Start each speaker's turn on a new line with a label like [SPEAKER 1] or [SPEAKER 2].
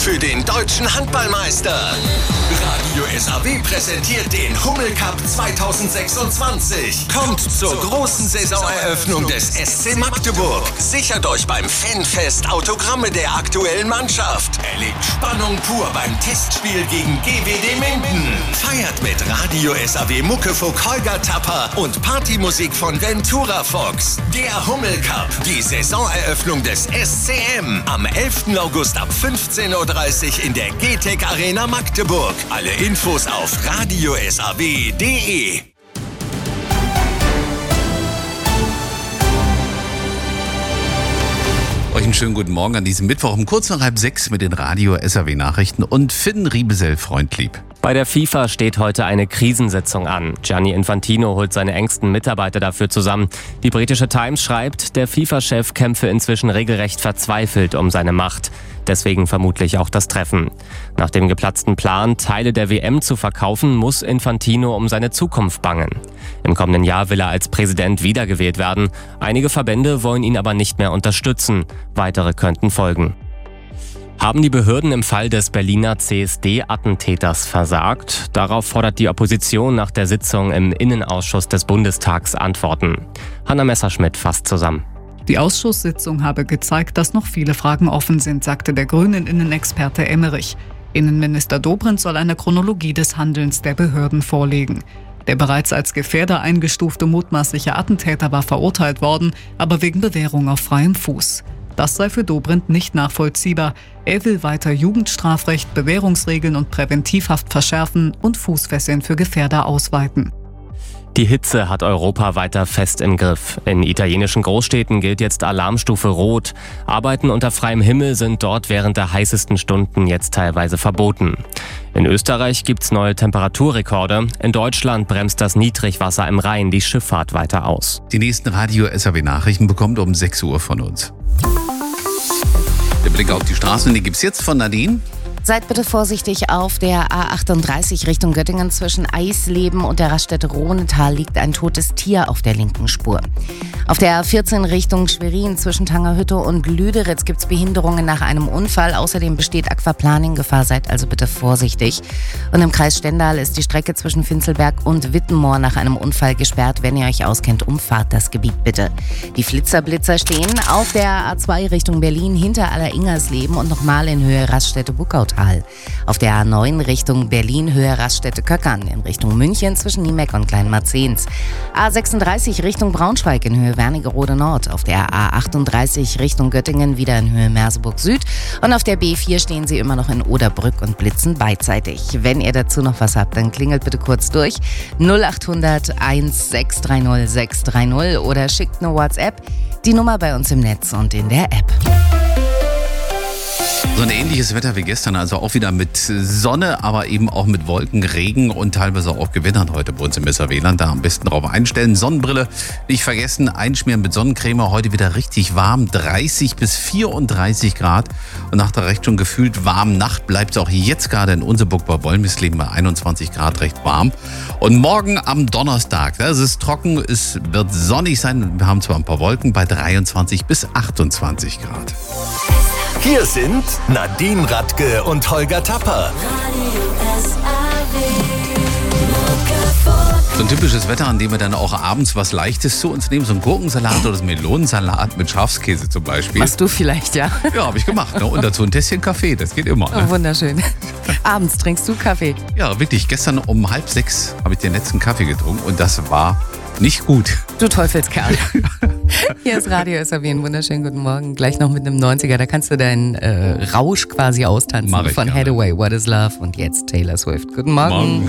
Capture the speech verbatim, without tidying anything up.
[SPEAKER 1] für den deutschen Handballmeister. Radio S A W präsentiert den Hummel Cup zwanzig sechsundzwanzig. Kommt zur großen Saisoneröffnung des S C Magdeburg. Sichert euch beim Fanfest Autogramme der aktuellen Mannschaft. Erlebt Spannung pur beim Testspiel gegen G W D Minden. Feiert mit Radio S A W Muckefuck Holger Tapper und Partymusik von Ventura Fox. Der Hummel Cup, die Saisoneröffnung des S C M. Am elften August ab fünfzehn Uhr dreißig in der G T E C Arena Magdeburg. Alle Infos auf radio s a w punkt d e.
[SPEAKER 2] Euch einen schönen guten Morgen an diesem Mittwoch um kurz nach halb sechs mit den Radio S A W Nachrichten und Finn Riebesell, Freundlieb.
[SPEAKER 3] Bei der FIFA steht heute eine Krisensitzung an. Gianni Infantino holt seine engsten Mitarbeiter dafür zusammen. Die britische Times schreibt, der FIFA-Chef kämpfe inzwischen regelrecht verzweifelt um seine Macht. Deswegen vermutlich auch das Treffen. Nach dem geplatzten Plan, Teile der W M zu verkaufen, muss Infantino um seine Zukunft bangen. Im kommenden Jahr will er als Präsident wiedergewählt werden. Einige Verbände wollen ihn aber nicht mehr unterstützen. Weitere könnten folgen. Haben die Behörden im Fall des Berliner C S D-Attentäters versagt? Darauf fordert die Opposition nach der Sitzung im Innenausschuss des Bundestags Antworten. Hanna Messerschmidt fasst zusammen.
[SPEAKER 4] Die Ausschusssitzung habe gezeigt, dass noch viele Fragen offen sind, sagte der Grünen-Innenexperte Emmerich. Innenminister Dobrindt soll eine Chronologie des Handelns der Behörden vorlegen. Der bereits als Gefährder eingestufte mutmaßliche Attentäter war verurteilt worden, aber wegen Bewährung auf freiem Fuß. Das sei für Dobrindt nicht nachvollziehbar. Er will weiter Jugendstrafrecht, Bewährungsregeln und Präventivhaft verschärfen und Fußfesseln für Gefährder ausweiten.
[SPEAKER 3] Die Hitze hat Europa weiter fest im Griff. In italienischen Großstädten gilt jetzt Alarmstufe Rot. Arbeiten unter freiem Himmel sind dort während der heißesten Stunden jetzt teilweise verboten. In Österreich gibt's neue Temperaturrekorde. In Deutschland bremst das Niedrigwasser im Rhein die Schifffahrt weiter aus.
[SPEAKER 2] Die nächsten Radio S A W Nachrichten bekommt ihr um sechs Uhr von uns. Der Blick auf die Straßen, den gibt's jetzt von Nadine.
[SPEAKER 5] Seid bitte vorsichtig, auf der A achtunddreißig Richtung Göttingen zwischen Eisleben und der Raststätte Rohnethal liegt ein totes Tier auf der linken Spur. Auf der A vierzehn Richtung Schwerin zwischen Tangerhütte und Lüderitz gibt es Behinderungen nach einem Unfall. Außerdem besteht Aquaplaning-Gefahr, seid also bitte vorsichtig. Und im Kreis Stendal ist die Strecke zwischen Finzelberg und Wittenmoor nach einem Unfall gesperrt. Wenn ihr euch auskennt, umfahrt das Gebiet bitte. Die Flitzerblitzer stehen auf der A zwei Richtung Berlin hinter Alleringersleben und nochmal in Höhe Raststätte Buckautal. Auf der A neun Richtung Berlin, Höhe Raststätte Köckern, in Richtung München zwischen Niemeck und Kleinmarzens. A sechsunddreißig Richtung Braunschweig in Höhe Wernigerode Nord. Auf der A achtunddreißig Richtung Göttingen wieder in Höhe Merseburg Süd. Und auf der B vier stehen sie immer noch in Oderbrück und blitzen beidseitig. Wenn ihr dazu noch was habt, dann klingelt bitte kurz durch. null achthundert eins sechs drei null sechs drei null oder schickt eine WhatsApp. Die Nummer bei uns im Netz und in der App.
[SPEAKER 2] So ein ähnliches Wetter wie gestern, also auch wieder mit Sonne, aber eben auch mit Wolken, Regen und teilweise auch Gewittern heute bei uns im S A W-Land. Da am besten drauf einstellen. Sonnenbrille nicht vergessen, einschmieren mit Sonnencreme. Heute wieder richtig warm, dreißig bis vierunddreißig Grad. Und nach der recht schon gefühlt warmen Nacht bleibt es auch jetzt gerade in Unseburg bei Wolmirsleben bei einundzwanzig Grad recht warm. Und morgen am Donnerstag, es ist trocken, es wird sonnig sein. Wir haben zwar ein paar Wolken bei dreiundzwanzig bis achtundzwanzig Grad.
[SPEAKER 1] Hier sind Nadine Radke und Holger Tapper.
[SPEAKER 2] So ein typisches Wetter, an dem wir dann auch abends was Leichtes zu uns nehmen. So ein Gurkensalat oder so ein Melonensalat mit Schafskäse zum Beispiel.
[SPEAKER 5] Machst du vielleicht, ja?
[SPEAKER 2] Ja, habe ich gemacht. Ne? Und dazu ein Tässchen Kaffee, das geht immer. Ne?
[SPEAKER 5] Oh, wunderschön. Abends trinkst du Kaffee?
[SPEAKER 2] Ja, wirklich. Gestern um halb sechs habe ich den letzten Kaffee getrunken und das war nicht gut.
[SPEAKER 5] Du Teufelskerl. Hier ist Radio S A W, einen wunderschönen guten Morgen. Gleich noch mit einem neunziger, da kannst du deinen äh, Rausch quasi austanzen.
[SPEAKER 2] Mach ich
[SPEAKER 5] von
[SPEAKER 2] gerne.
[SPEAKER 5] Hathaway, What is Love und jetzt Taylor Swift. Guten Morgen.
[SPEAKER 2] Morgen.